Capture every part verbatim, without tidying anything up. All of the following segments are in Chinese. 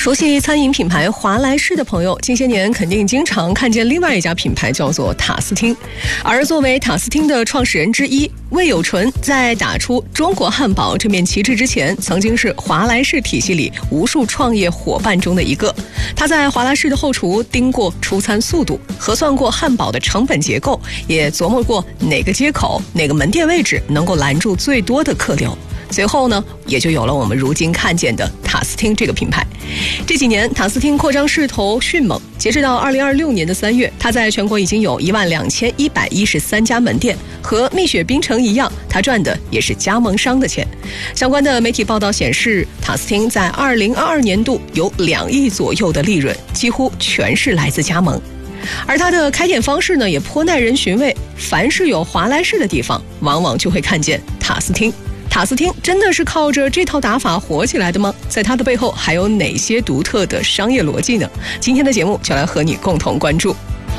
熟悉餐饮品牌华莱士的朋友，近些年肯定经常看见另外一家品牌叫做塔斯汀。而作为塔斯汀的创始人之一，魏有纯在打出中国汉堡这面旗帜之前，曾经是华莱士体系里无数创业伙伴中的一个。他在华莱士的后厨盯过出餐速度，核算过汉堡的成本结构，也琢磨过哪个街口、哪个门店位置能够拦住最多的客流。随后呢，也就有了我们如今看见的塔斯汀这个品牌。这几年塔斯汀扩张势头迅猛，截止到二零二六年的三月，它在全国已经有一万两千一百一十三家门店。和蜜雪冰城一样，它赚的也是加盟商的钱。相关的媒体报道显示，塔斯汀在二零二二年度有两亿左右的利润，几乎全是来自加盟。而它的开店方式呢，也颇耐人寻味。凡是有华莱士的地方，往往就会看见塔斯汀。塔斯汀真的是靠着这套打法火起来的吗？在它的背后还有哪些独特的商业逻辑呢？今天的节目就来和你共同关注。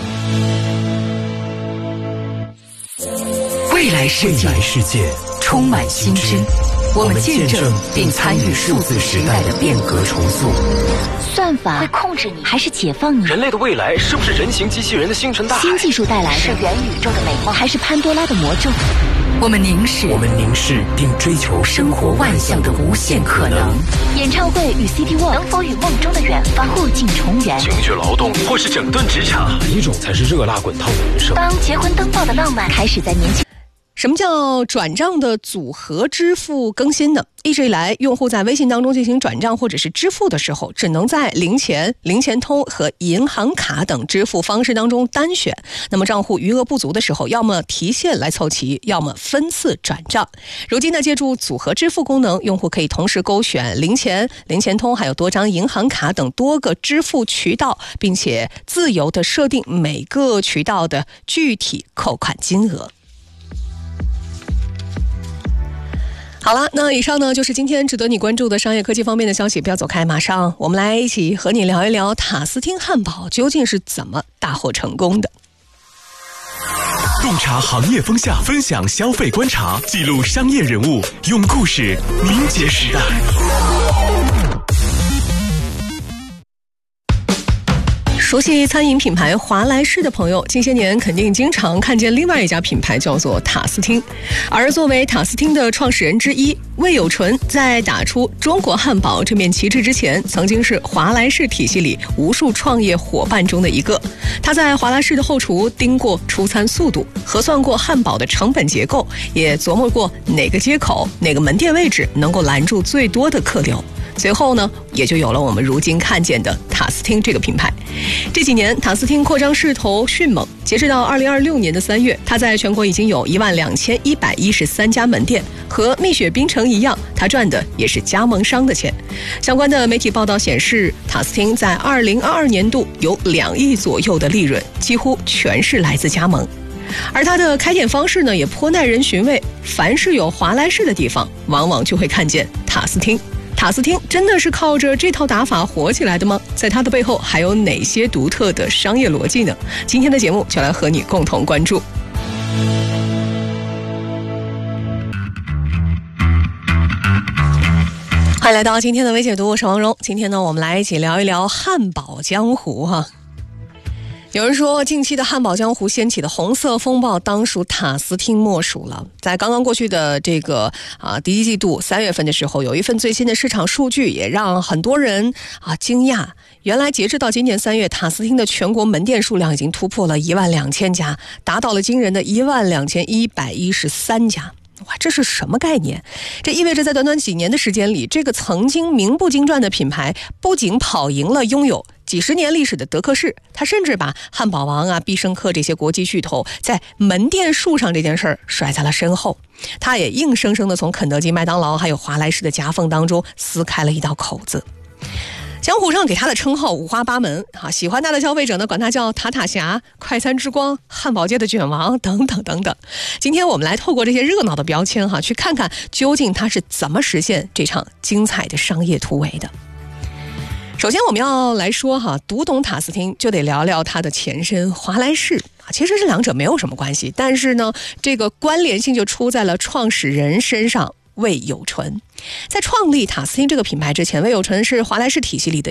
未来世界，未来世界充满新知，我们见证并参与数字时代的变革重塑。 算法会控制你，还是解放你？ 人类的未来是不是人形机器人的星辰大海？ 新技术带来的是元宇宙的美梦，还是潘多拉的魔咒？ 我们凝视， 我们凝视并追求生活万象的无限可能。 演唱会与 City Walk 能否与梦中的远方互进重圆？ 情绪劳动或是整顿职场，哪一种才是热辣滚烫的人生？ 当结婚登报的浪漫开始在年轻。 什么叫转账的组合支付更新呢？一直以来，用户在微信当中进行转账或者是支付的时候，只能在零钱、零钱通和银行卡等支付方式当中单选。那么账户余额不足的时候，要么提现来凑齐，要么分次转账。如今呢，借助组合支付功能，用户可以同时勾选零钱、零钱通还有多张银行卡等多个支付渠道，并且自由地设定每个渠道的具体扣款金额。好了，那以上呢就是今天值得你关注的商业科技方面的消息，不要走开，马上我们来一起和你聊一聊塔斯汀汉堡究竟是怎么大获成功的。 洞察行业风向，分享消费观察，记录商业人物，用故事凝结时代。 熟悉餐饮品牌华莱士的朋友，近些年肯定经常看见另外一家品牌叫做塔斯汀。而作为塔斯汀的创始人之一，魏有纯在打出中国汉堡这面旗帜之前，曾经是华莱士体系里无数创业伙伴中的一个。他在华莱士的后厨盯过出餐速度，核算过汉堡的成本结构，也琢磨过哪个街口、哪个门店位置能够拦住最多的客流。随后呢，也就有了我们如今看见的塔斯汀这个品牌。这几年塔斯汀扩张势头迅猛，截止到二零二六年的三月，它在全国已经有一万两千一百一十三家门店。和蜜雪冰城一样，它赚的也是加盟商的钱。相关的媒体报道显示，塔斯汀在二零二二年度有两亿左右的利润，几乎全是来自加盟。而它的开店方式呢，也颇耐人寻味。凡是有华莱士的地方，往往就会看见塔斯汀。塔斯汀真的是靠着这套打法火起来的吗？在它的背后还有哪些独特的商业逻辑呢？今天的节目就来和你共同关注。欢迎来到今天的微解读，我是王蓉。今天呢，我们来一起聊一聊汉堡江湖哈。有人说，近期的汉堡江湖掀起的红色风暴，当属塔斯汀莫属了。在刚刚过去的这个啊第一季度三月份的时候，有一份最新的市场数据，也让很多人啊惊讶。原来截至到今年三月，塔斯汀的全国门店数量已经突破了一万两千家，达到了惊人的一万两千一百一十三家。哇，这是什么概念？这意味着在短短几年的时间里，这个曾经名不经传的品牌不仅跑赢了拥有几十年历史的德克士，他甚至把汉堡王啊、必胜客这些国际巨头在门店数上这件事儿甩在了身后。他也硬生生的从肯德基、麦当劳还有华莱士的夹缝当中撕开了一道口子。江湖上给他的称号五花八门啊，喜欢他的消费者呢，管他叫塔塔侠、快餐之光、汉堡界的卷王等等等等。今天我们来透过这些热闹的标签哈，去看看究竟他是怎么实现这场精彩的商业突围的。首先我们要来说哈，读懂塔斯汀就得聊聊它的前身华莱士。其实这两者没有什么关系，但是呢，这个关联性就出在了创始人身上。魏有纯在创立塔斯汀这个品牌之前，魏有纯是华莱士体系里的